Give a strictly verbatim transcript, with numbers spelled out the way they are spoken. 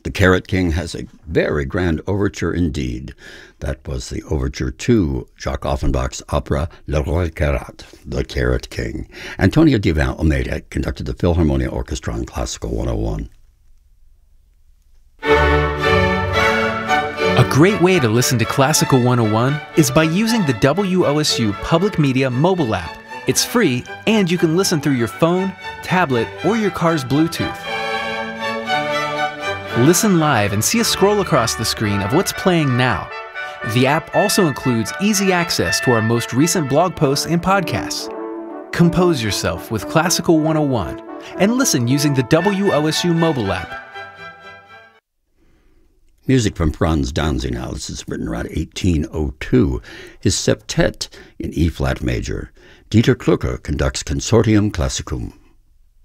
The Carrot King has a very grand overture indeed. That was the overture to Jacques Offenbach's opera Le Roi Carrot, The Carrot King. Antonio Divin Almeida conducted the Philharmonia Orchestra on Classical one oh one. A great way to listen to Classical one oh one is by using the W O S U Public Media mobile app. It's free, and you can listen through your phone, tablet, or your car's Bluetooth. Listen live and see a scroll across the screen of what's playing now. The app also includes easy access to our most recent blog posts and podcasts. Compose yourself with Classical one oh one and listen using the W O S U mobile app. Music from Franz Danzig now. This is written around eighteen oh two. His septet in E-flat major. Dieter Klucker conducts Consortium Classicum.